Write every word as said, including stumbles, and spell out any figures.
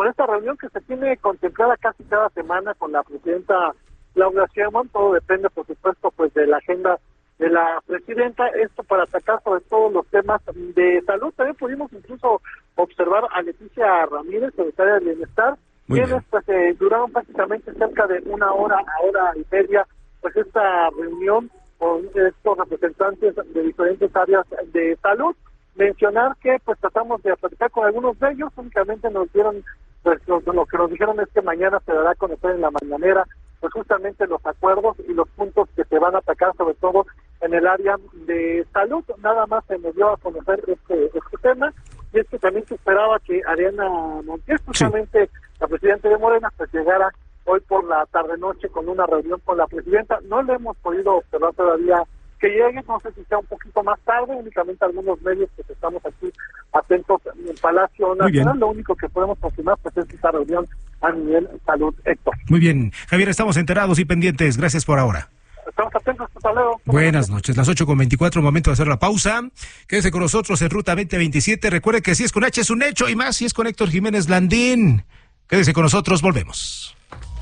por esta reunión que se tiene contemplada casi cada semana con la presidenta Claudia Sheinbaum. Todo depende, por supuesto, pues de la agenda de la presidenta, esto para atacar sobre todo los temas de salud. También pudimos incluso observar a Leticia Ramírez, secretaria de Bienestar, quienes pues eh, duraron prácticamente cerca de una hora, a hora y media, pues esta reunión con estos representantes de diferentes áreas de salud. Mencionar que pues tratamos de platicar con algunos de ellos, únicamente nos dieron, pues lo, lo que nos dijeron es que mañana se dará a conocer en la mañanera pues justamente los acuerdos y los puntos que se van a atacar, sobre todo en el área de salud. Nada más se nos dio a conocer este, este tema, y es que también se esperaba que Ariana Montiel, justamente sí, la presidenta de Morena, pues llegara hoy por la tarde-noche con una reunión con la presidenta. No le hemos podido observar todavía que llegue, no sé si sea un poquito más tarde, únicamente algunos medios que estamos aquí atentos en el Palacio Nacional. Lo único que podemos confirmar pues es esta reunión a nivel salud, Héctor. Muy bien, Javier, estamos enterados y pendientes. Gracias por ahora. Estamos atentos, hasta luego. Buenas noches, las ocho con veinticuatro, momento de hacer la pausa. Quédese con nosotros en Ruta veinte veintisiete. Recuerde que si es con H es un hecho, y más si es con Héctor Jiménez Landín. Quédese con nosotros, volvemos.